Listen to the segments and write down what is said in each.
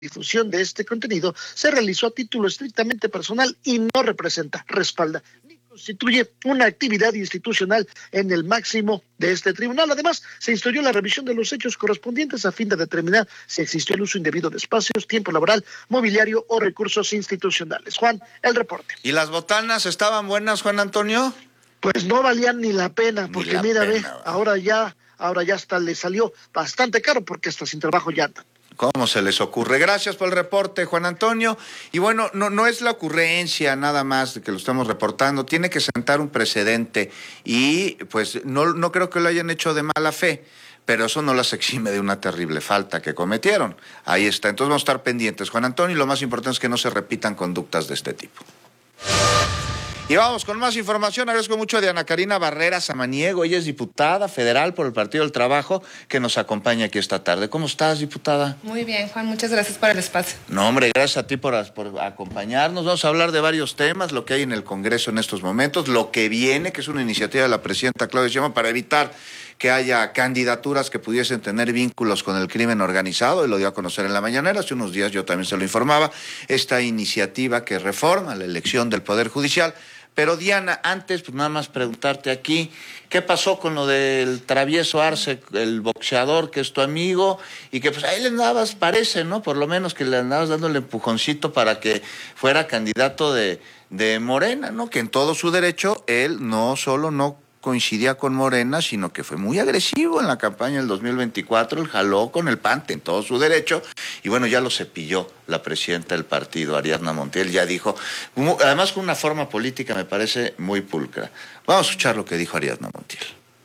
difusión de este contenido se realizó a título estrictamente personal y no representa, respalda ni constituye una actividad institucional en el máximo de este tribunal. Además, se instruyó la revisión de los hechos correspondientes a fin de determinar si existió el uso indebido de espacios, tiempo laboral, mobiliario o recursos institucionales. Juan, el reporte. ¿Y las botanas estaban buenas, Juan Antonio? Pues no valían ni la pena, porque mira, ve, ahora ya hasta le salió bastante caro porque hasta sin trabajo ya andan. ¿Cómo se les ocurre? Gracias por el reporte, Juan Antonio. Y bueno, no es la ocurrencia nada más de que lo estamos reportando, tiene que sentar un precedente y pues no creo que lo hayan hecho de mala fe, pero eso no las exime de una terrible falta que cometieron. Ahí está, entonces vamos a estar pendientes, Juan Antonio, y lo más importante es que no se repitan conductas de este tipo. Y vamos con más información. Agradezco mucho a Diana Karina Barrera Samaniego. Ella es diputada federal por el Partido del Trabajo, que nos acompaña aquí esta tarde. ¿Cómo estás, diputada? Muy bien, Juan. Muchas gracias por el espacio. No, hombre, gracias a ti por acompañarnos. Vamos a hablar de varios temas, lo que hay en el Congreso en estos momentos, lo que viene, que es una iniciativa de la presidenta Claudia Sheinbaum para evitar que haya candidaturas que pudiesen tener vínculos con el crimen organizado, y lo dio a conocer en la mañanera. Hace unos días yo también se lo informaba, esta iniciativa que reforma la elección del Poder Judicial. Pero Diana, antes, pues nada más preguntarte aquí, ¿qué pasó con lo del travieso Arce, el boxeador que es tu amigo, y que pues ahí le andabas, parece, ¿no? Por lo menos que le andabas dando el empujoncito para que fuera candidato de Morena, ¿no? Que en todo su derecho, él no solo no coincidía con Morena, sino que fue muy agresivo en la campaña del 2024, él jaló con el PAN en todo su derecho, y bueno, ya lo cepilló la presidenta del partido, Ariadna Montiel, ya dijo, además con una forma política me parece muy pulcra. Vamos a escuchar lo que dijo Ariadna Montiel.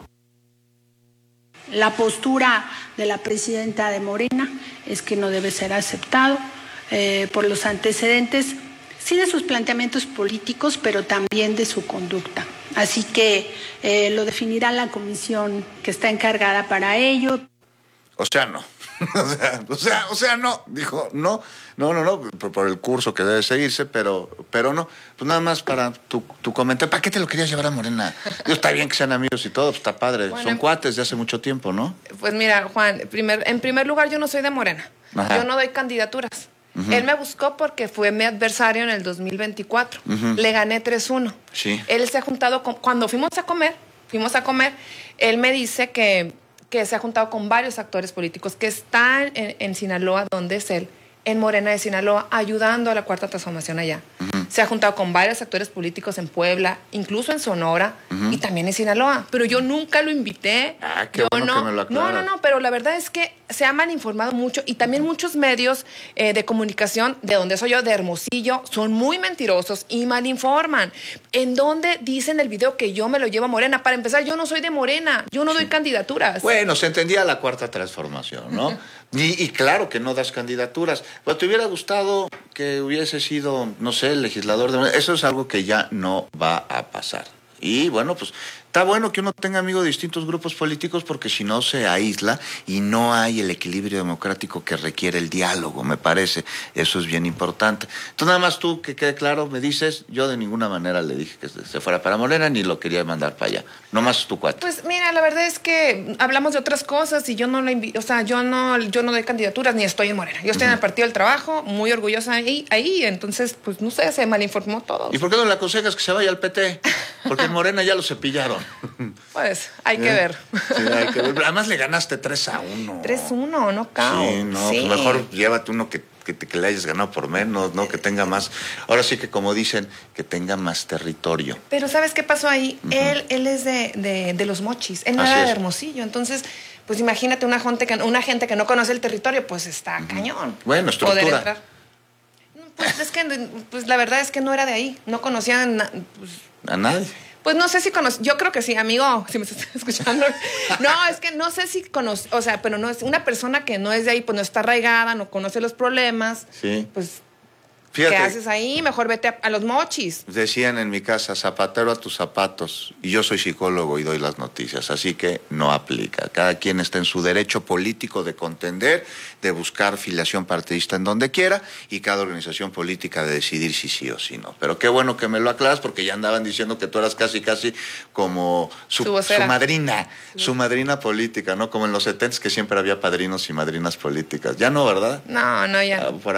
La postura de la presidenta de Morena es que no debe ser aceptado por los antecedentes, sí de sus planteamientos políticos, pero también de su conducta. Así que lo definirá la comisión que está encargada para ello. O sea, no. o sea, no. Dijo, no, por el curso que debe seguirse, pero no. Pues nada más para tu comentario. ¿Para qué te lo querías llevar a Morena? Está bien que sean amigos y todo, pues está padre. Bueno, son cuates de hace mucho tiempo, ¿no? Pues mira, Juan, en primer lugar, yo no soy de Morena. Ajá. Yo no doy candidaturas. Él me buscó porque fue mi adversario en el 2024. Le gané 3-1. Sí. Él se ha juntado cuando fuimos a comer, él me dice que se ha juntado con varios actores políticos que están en Sinaloa, donde es él, en Morena de Sinaloa, ayudando a la Cuarta Transformación allá. Se ha juntado con varios actores políticos en Puebla, incluso en Sonora y también en Sinaloa. Pero yo nunca lo invité. Qué bueno que me lo aclaras. No, pero la verdad es que se ha malinformado mucho y también muchos medios de comunicación, de donde soy yo, de Hermosillo, son muy mentirosos y malinforman. En donde dicen el video que yo me lo llevo a Morena. Para empezar, yo no soy de Morena, yo no doy candidaturas. Bueno, se entendía la Cuarta Transformación, ¿no? Y claro que no das candidaturas. Pero te hubiera gustado que hubiese sido, no sé, el legislador de Morena. Eso es algo que ya no va a pasar. Y bueno, pues está bueno que uno tenga amigos de distintos grupos políticos, porque si no se aísla y no hay el equilibrio democrático que requiere el diálogo, me parece. Eso es bien importante. Entonces nada más tú, que quede claro, me dices, yo de ninguna manera le dije que se fuera para Morena, ni lo quería mandar para allá. Nomás tu cuate. Pues mira, la verdad es que hablamos de otras cosas y yo no la invito, o sea, yo no doy candidaturas ni estoy en Morena. Yo estoy en el Partido del Trabajo, muy orgullosa ahí, entonces, pues no sé, se malinformó todo. ¿Y por qué no le aconsejas que se vaya al PT? Porque en Morena ya lo cepillaron. Pues hay que ver. Sí, hay que ver. Además le ganaste 3-1. 3-1, no cao. Sí, no, sí. Pues mejor llévate uno que le hayas ganado por menos, ¿no? Que tenga más, ahora sí que como dicen, que tenga más territorio. Pero ¿sabes qué pasó ahí? Él es de Los Mochis, él no era de Hermosillo, entonces, pues imagínate una gente que no conoce el territorio, pues está cañón. Bueno, estructura. Poder entrar. Pues es que, pues la verdad es que no era de ahí, no conocían a nadie. Pues no sé si conoce, yo creo que sí, amigo, si me estás escuchando. No, es que no sé si conoce, o sea, pero no es una persona que no es de ahí, pues no está arraigada, no conoce los problemas. Sí. Pues Fíjate, ¿qué haces ahí? Mejor vete a los mochis. decían en mi casa, zapatero a tus zapatos, y yo soy psicólogo y doy las noticias, así que no aplica. Cada quien está en su derecho político de contender, de buscar filiación partidista en donde quiera, y cada organización política de decidir si sí o si no. Pero qué bueno que me lo aclaras, porque ya andaban diciendo que tú eras casi como su madrina política, ¿no? Como en los 70s, que siempre había padrinos y madrinas políticas. Ya no, ¿verdad? No, ya no. Por